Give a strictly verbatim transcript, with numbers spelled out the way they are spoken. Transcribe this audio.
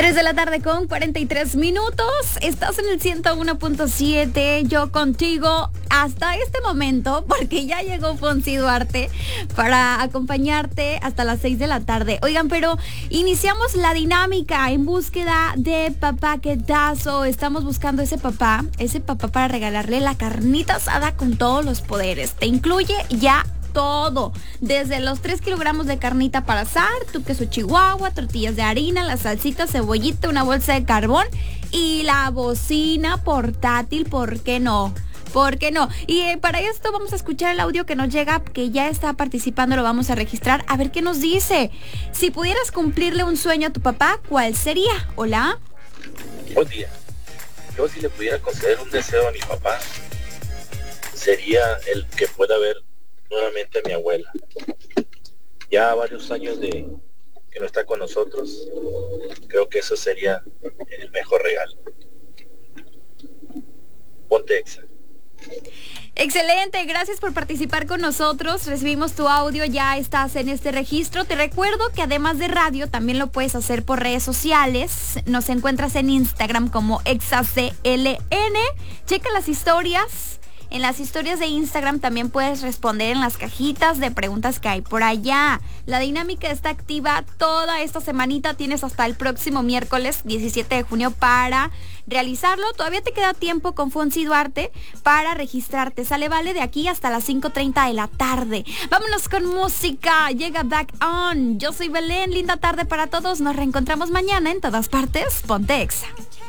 tres de la tarde con cuarenta y tres minutos. Estás en el ciento uno punto siete. Yo contigo hasta este momento, porque ya llegó Fonsi Duarte para acompañarte hasta las seis de la tarde. Oigan, pero iniciamos la dinámica en búsqueda de papá quetazo. Estamos buscando ese papá, ese papá para regalarle la carnita asada con todos los poderes. Te incluye ya todo, desde los tres kilogramos de carnita para asar, tu queso chihuahua, tortillas de harina, la salsita, cebollita, una bolsa de carbón y la bocina portátil. ¿Por qué no? ¿Por qué no? Y eh, para esto vamos a escuchar el audio que nos llega, que ya está participando, lo vamos a registrar, a ver qué nos dice. Si pudieras cumplirle un sueño a tu papá, ¿cuál sería? Hola. Buen día. Yo, si le pudiera conceder un deseo a mi papá, sería el que pueda ver nuevamente a mi abuela. Ya varios años de que no está con nosotros. Creo que eso sería el mejor regalo. Ponte Exa. Excelente, gracias por participar con nosotros. Recibimos tu audio, ya estás en este registro. Te recuerdo que además de radio también lo puedes hacer por redes sociales. Nos encuentras en Instagram como ExaCLN. Checa las historias. En las historias de Instagram también puedes responder en las cajitas de preguntas que hay por allá. La dinámica está activa toda esta semanita. Tienes hasta el próximo miércoles diecisiete de junio para realizarlo. Todavía te queda tiempo con Fonsi Duarte para registrarte. Sale, vale, de aquí hasta las cinco treinta de la tarde. Vámonos con música. Llega Back On. Yo soy Belén. Linda tarde para todos. Nos reencontramos mañana en todas partes. Ponte Exa.